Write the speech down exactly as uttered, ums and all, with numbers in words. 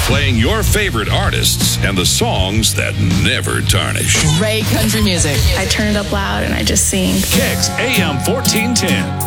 Playing your favorite artists and the songs that never tarnish. Ray Country Music. I turn it up loud and I just sing. Kicks A M fourteen ten.